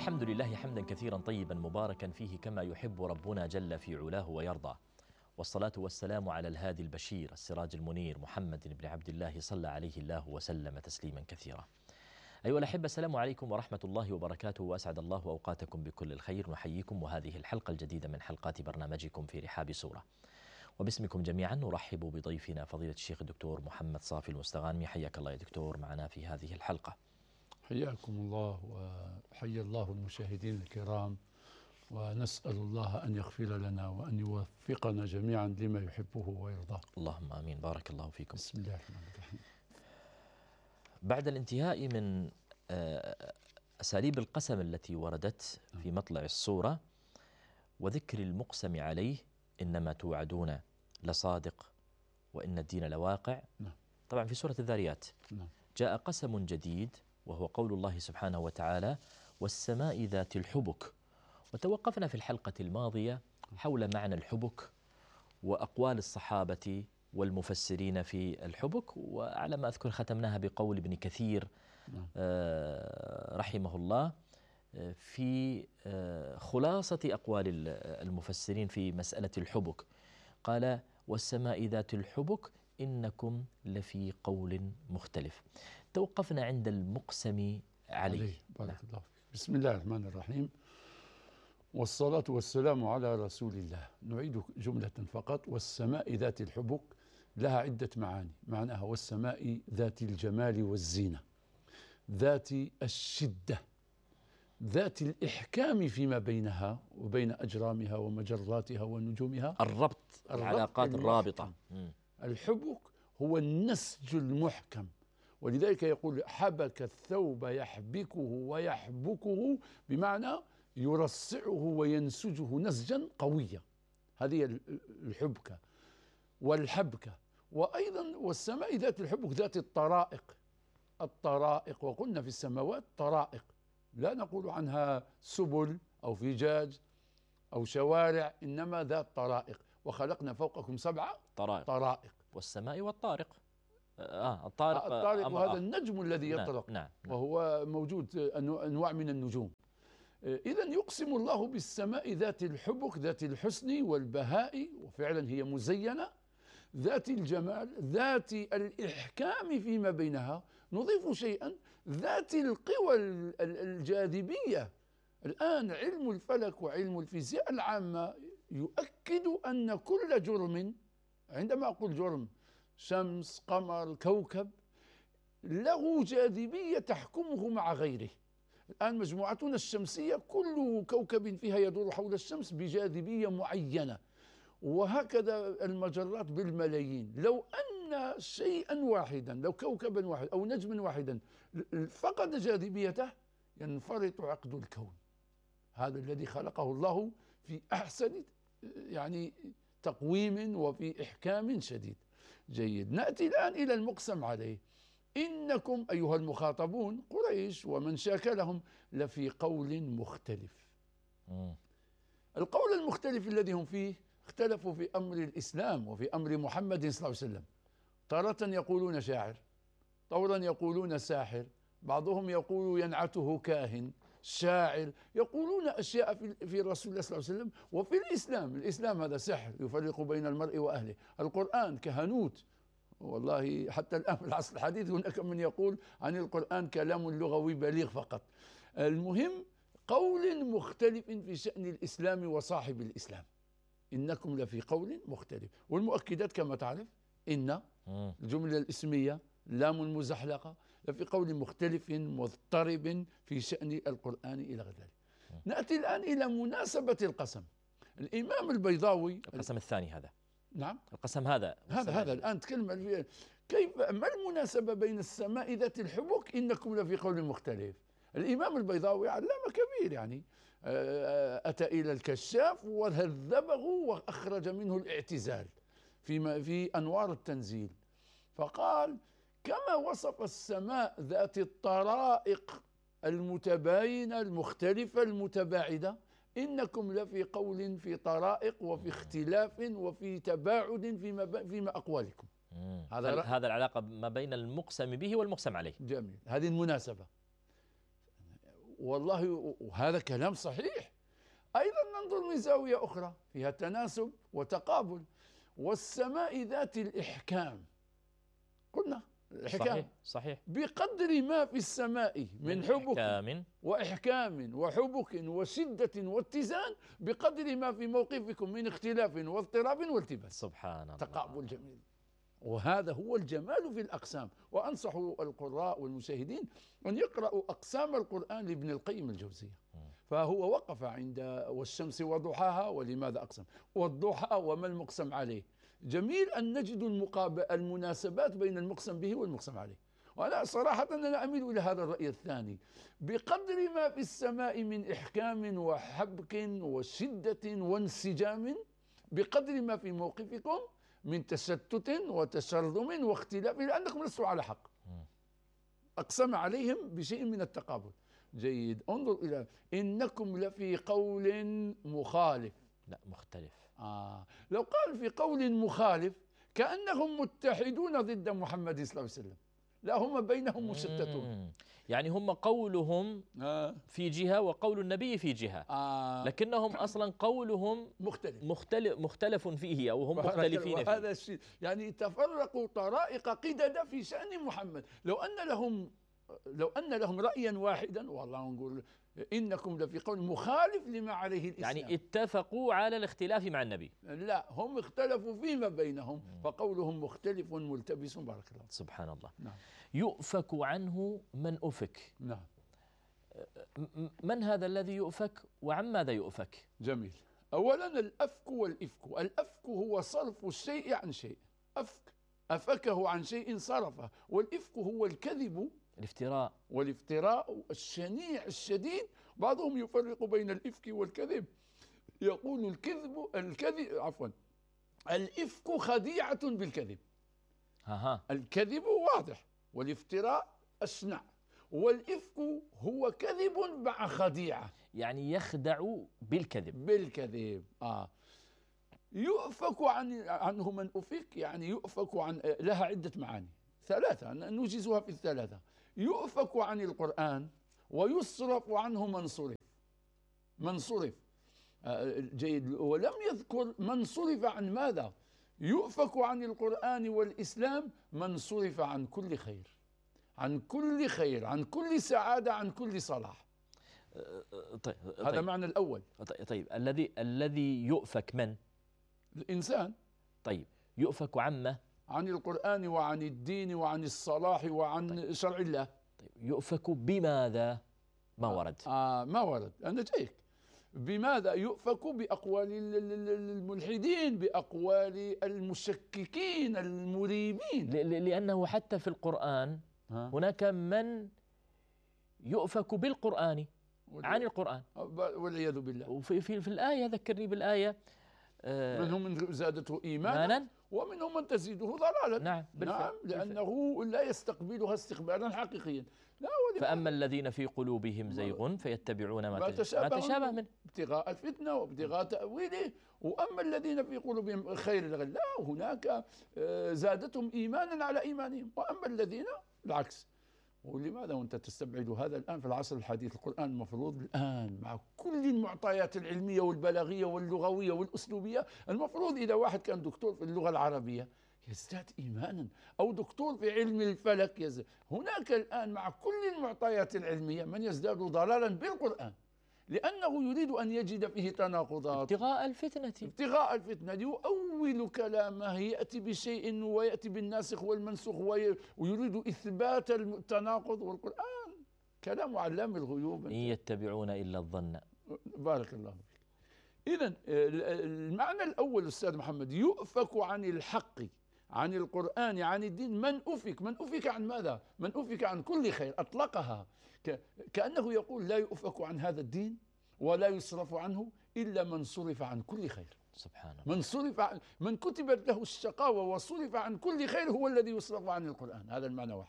الحمد لله حمدا كثيرا طيبا مباركا فيه كما يحب ربنا جل في علاه ويرضى، والصلاة والسلام على الهادي البشير السراج المنير محمد بن عبد الله صلى عليه الله وسلم تسليما كثيرا. أيها الأحبة، السلام عليكم ورحمة الله وبركاته، وأسعد الله أوقاتكم بكل الخير. نحييكم وهذه الحلقة الجديدة من حلقات برنامجكم في رحاب سورة، وباسمكم جميعا نرحب بضيفنا فضيلة الشيخ الدكتور محمد صافي المستغانمي. حياك الله يا دكتور معنا في هذه الحلقة. حياكم الله وحيا الله المشاهدين الكرام، ونسأل الله أن يغفر لنا وأن يوفقنا جميعا لما يحبه ويرضاه. اللهم آمين. بارك الله فيكم. بسم الله الرحمن الرحيم. بعد الانتهاء من أساليب القسم التي وردت في مطلع السورة وذكر المقسم عليه، إنما توعدون لصادق وإن الدين لواقع، طبعا في سورة الذاريات جاء قسم جديد وهو قول الله سبحانه وتعالى: والسماء ذات الحبك. وتوقفنا في الحلقة الماضية حول معنى الحبك وأقوال الصحابة والمفسرين في الحبك، وعلى ما أذكر ختمناها بقول ابن كثير رحمه الله في خلاصة أقوال المفسرين في مسألة الحبك. قال: والسماء ذات الحبك إنكم لفي قول مختلف. توقفنا عند المقسم عليه. بارك الله فيك. بسم الله الرحمن الرحيم، والصلاة والسلام على رسول الله. نعيد جملة فقط: والسماء ذات الحبك لها عدة معاني. معناها والسماء ذات الجمال والزينة، ذات الشدة، ذات الإحكام فيما بينها وبين أجرامها ومجراتها ونجومها، الربط، العلاقات الرابطة. الحبك هو النسج المحكم، ولذلك يقول حبك الثوب يحبكه ويحبكه، بمعنى يرصعه وينسجه نسجا قويا. هذه الحبكة والحبكة. وأيضا والسماء ذات الحبك ذات الطرائق. الطرائق، وقلنا في السماوات طرائق، لا نقول عنها سبل أو فجاج أو شوارع، إنما ذات طرائق. وخلقنا فوقكم 7 طرائق. والسماء والطارق. الطارق وهذا النجم الذي يطرق. نعم. وهو موجود أنواع من النجوم. إذا يقسم الله بالسماء ذات الحبك، ذات الحسن والبهاء، وفعلا هي مزينة، ذات الجمال، ذات الإحكام فيما بينها. نضيف شيئا: ذات القوى الجاذبية. الآن علم الفلك وعلم الفيزياء العامة يؤكد أن كل جرم، عندما أقول جرم، شمس، قمر، كوكب، له جاذبية تحكمه مع غيره. الآن مجموعتنا الشمسية كل كوكب فيها يدور حول الشمس بجاذبية معينة، وهكذا المجرات بالملايين. لو أن شيئا واحدا، لو كوكبا واحد أو نجما واحدا فقد جاذبيته، ينفرط عقد الكون. هذا الذي خلقه الله في أحسن تقويم وفي إحكام شديد. جيد. نأتي الآن إلى المقسم عليه. إنكم أيها المخاطبون قريش ومن شاكلهم لفي قول مختلف. القول المختلف الذي هم فيه اختلفوا في أمر الإسلام وفي أمر محمد صلى الله عليه وسلم. تارة يقولون شاعر، طورا يقولون ساحر، بعضهم يقول ينعته كاهن، شاعر، يقولون أشياء في رسول الله صلى الله عليه وسلم وفي الإسلام هذا سحر يفرق بين المرء وأهله. القرآن كهنوت. والله حتى الآن في العصر الحديث هناك من يقول عن القرآن كلام لغوي بليغ فقط. المهم قول مختلف في شأن الإسلام وصاحب الإسلام. إنكم لفي قول مختلف. والمؤكدات كما تعرف: إن الجملة الاسمية، لام المزحلقة، لفي قول مختلف مضطرب في شأن القرآن إلى غير ذلك. نأتي الآن إلى مناسبة القسم. الإمام البيضاوي، القسم الثاني هذا. نعم، القسم هذا الآن تكلم كيف، ما المناسبة بين السماء ذات الحبك إنكم لفي قول مختلف. الإمام البيضاوي علامة كبير، أتى إلى الكشاف وهذبه وأخرج منه الاعتزال في أنوار التنزيل، فقال: كما وصف السماء ذات الطرائق المتباينة المختلفة المتباعدة، إنكم لفي قول في طرائق وفي اختلاف وفي تباعد فيما أقوالكم. هذا العلاقة ما بين المقسم به والمقسم عليه. جميل، هذه المناسبة. والله وهذا كلام صحيح. أيضا ننظر من زاوية أخرى فيها تناسب وتقابل. والسماء ذات الإحكام، قلنا الإحكام صحيح. بقدر ما في السماء من حبك وإحكام وحبك وشدة واتزان، بقدر ما في موقفكم من اختلاف واضطراب والتباس. سبحان الله، تقابل جميل. وهذا هو الجمال في الأقسام. وأنصح القراء والمشاهدين أن يقرأوا أقسام القرآن لابن القيم الجوزية، فهو وقف عند والشمس وضحاها ولماذا أقسم، والضحى وما المقسم عليه. جميل أن نجد المناسبات بين المقسم به والمقسم عليه. وأنا صراحة أنا أميل إلى هذا الرأي الثاني، بقدر ما في السماء من إحكام وحبك وشدة وانسجام، بقدر ما في موقفكم من تشتت وتشرذم واختلاف، لأنكم لستم على حق. أقسم عليهم بشيء من التقابل. جيد. انظر إلى إنكم لفي قول مخالف، لا مختلف. لو قال في قول مخالف كأنهم متحدون ضد محمد صلى الله عليه وسلم، لا هم بينهم مشتتون. يعني هم قولهم في جهة وقول النبي في جهة، لكنهم أصلا قولهم مختلف فيه، أو هم مختلفين فيه. وهذا الشيء يعني تفرقوا طرائق قدد في شأن محمد. لو أن لهم رأيا واحدا، والله نقول إنكم لفي قول مخالف لما عليه الإسلام. يعني اتفقوا على الاختلاف مع النبي؟ لا، هم اختلفوا فيما بينهم، فقولهم مختلف ملتبس. بارك الله. سبحان الله. نعم. يؤفك عنه من أفك. نعم. من هذا الذي يؤفك وعن ماذا يؤفك؟ جميل. أولا الأفك والإفك. الأفك هو صرف الشيء عن شيء، أفكه عن شيء صرفه. والإفك هو الكذب، الافتراء، والافتراء الشنيع الشديد. بعضهم يفرق بين الإفك والكذب، يقول الإفك خديعة بالكذب. الكذب واضح، والافتراء أشنع، والإفك هو كذب مع خديعة، يعني يخدع بالكذب. يؤفك عنه من أفك، يعني يؤفك عن، لها عدة معاني، ثلاثة نوجزها في الثلاثة. يؤفك عن القرآن، ويصرف عنه من صرف. جيد. ولم يذكر من صرف عن ماذا. يؤفك عن القرآن والإسلام من صرف عن كل خير، عن كل سعادة، عن كل صلاح. طيب. هذا معنى الأول. طيب الذي يؤفك من؟ الإنسان. طيب يؤفك عن القرآن وعن الدين وعن الصلاح وعن شرع الله. طيب يؤفك بماذا؟ ما ورد. ما ورد. أنا جايك. بماذا يؤفك؟ بأقوال الملحدين، بأقوال المشككين المريبين. لأنه حتى في القرآن هناك من يؤفك بالقرآن عن القرآن والعياذ بالله. وفي الآية، ذكرني بالآية، منهم من زادته إيمانا ومنهم من تزيده ضلالا. نعم لأنه لا يستقبلها استقبالا حقيقيا. فأما الذين في قلوبهم زيغ فيتبعون ما تشابه منه ابتغاء الفتنة وابتغاء تأويله. وأما الذين في قلوبهم خير لا، هناك زادتهم إيمانا على إيمانهم. وأما الذين العكس. ولماذا وأنت تستبعد هذا الآن في العصر الحديث؟ القرآن المفروض الآن مع كل المعطيات العلمية والبلاغية واللغوية والأسلوبية، المفروض إذا واحد كان دكتور في اللغة العربية يزداد إيمانا، أو دكتور في علم الفلك يزداد. هناك الآن مع كل المعطيات العلمية من يزداد ضلالا بالقرآن، لأنه يريد أن يجد فيه تناقضات. ابتغاء الفتنة يؤول كلامه، يأتي بشيء ويأتي بالناسخ والمنسوخ ويريد إثبات التناقض. والقرآن كلام علام الغيوب. إن يتبعون إلا الظن. بارك الله فيك. إذن المعنى الأول أستاذ محمد، يؤفك عن الحق، عن القرآن، عن الدين. من أفك عن ماذا؟ من أفك عن كل خير، أطلقها كأنه يقول لا يؤفك عن هذا الدين ولا يصرف عنه إلا من صرف عن كل خير. سبحان الله. من كتبت له الشقاوة وصرف عن كل خير هو الذي يصرف عن القرآن. هذا المعنى واحد.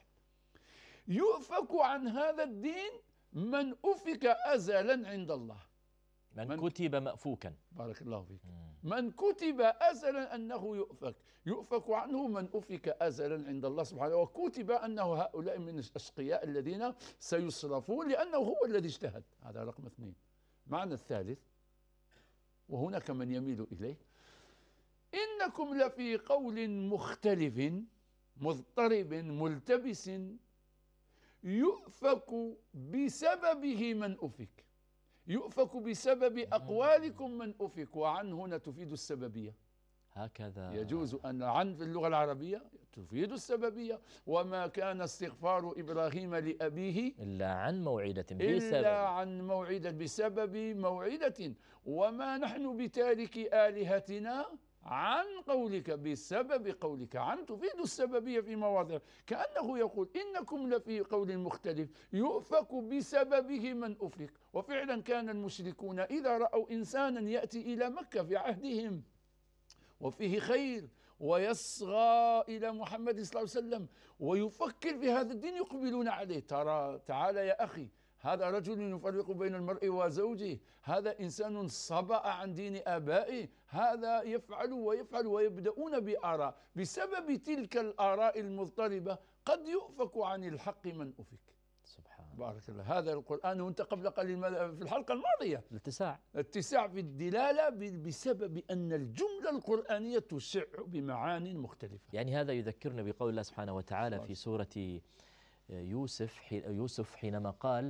يؤفك عن هذا الدين من أفك أزلا عند الله. من كتب مأفوكا. بارك الله فيك. من كتب أزلا أنه يؤفك عنه من أفك أزلا عند الله سبحانه، وكتب أنه هؤلاء من الأشقياء الذين سيصرفون لأنه هو الذي اجتهد. هذا رقم 2. معنى الثالث، وهناك من يميل إليه: إنكم لفي قول مختلف مضطرب ملتبس يؤفك بسببه من أفك. يؤفك بسبب أقوالكم من أفك، وعن هنا تفيد السببية. هكذا يجوز أن عن في اللغة العربية تفيد السببية. وما كان استغفار إبراهيم لأبيه إلا عن موعدة بسبب موعدة، وما نحن بتارك آلهتنا عن قولك بسبب قولك. عن تفيد السببية في مواضع، كأنه يقول إنكم لفي قول مختلف يؤفك بسببه من أفك. وفعلا كان المشركون إذا رأوا إنسانا يأتي إلى مكة في عهدهم وفيه خير ويصغى إلى محمد صلى الله عليه وسلم ويفكر في هذا الدين يقبلون عليه: ترى تعال يا أخي، هذا رجل يفرق بين المرء وزوجه، هذا إنسان صبأ عن دين آبائه، هذا يفعل ويفعل، ويبدأون بآراء. بسبب تلك الآراء المضطربة قد يؤفك عن الحق من أفك. سبحان الله. بارك الله. هذا القرآن، وانت قبل قليل في الحلقة الماضية اتساع في الدلالة بسبب أن الجملة القرآنية تشع بمعان مختلفة. يعني هذا يذكرنا بقول الله سبحانه وتعالى في سورة يوسف حينما قال: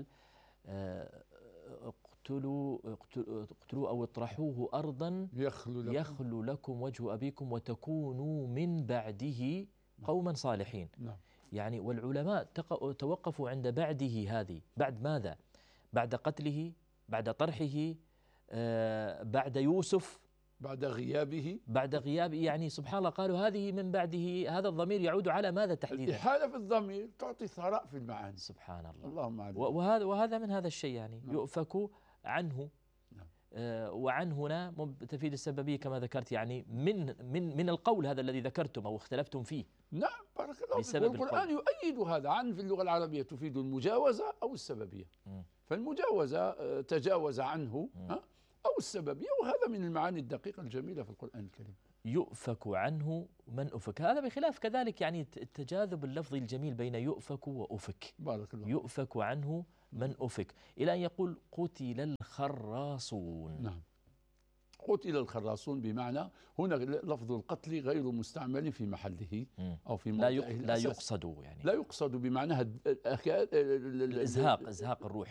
اقتلوا أو اطرحوه أرضا يخل لكم وجه أبيكم وتكونوا من بعده قوما صالحين. يعني والعلماء توقفوا عند بعده. هذه بعد ماذا؟ بعد قتله، بعد طرحه، بعد يوسف، بعد غيابه. يعني سبحان الله، قالوا هذه من بعده. هذا الضمير يعود على ماذا تحديدا؟ الإحالة في الضمير تعطي ثراء في المعاني. سبحان الله. اللهم عليك. وهذا من هذا الشيء، يعني يؤفك عنه. وعن هنا تفيد السببية كما ذكرت، يعني من القول هذا الذي ذكرتم أو اختلفتم فيه. نعم بارك الله فيك. والقرآن يؤيد هذا. عن في اللغة العربية تفيد المجاوزة أو السببية. فالمجاوزة تجاوز عنه أو السببية، وهذا من المعاني الدقيقة الجميلة في القرآن الكريم. يؤفك عنه من أفك، هذا بخلاف كذلك يعني التجاذب اللفظي الجميل بين يؤفك وأفك. بارك الله. يؤفك عنه من أفك، إلى أن يقول قتل الخراصون. نعم، قتل الخراصون، بمعنى هنا لفظ القتل غير مستعمل في محله أو في موضعه لا يقصد، يعني لا يقصد بمعنى إزهاق الروح.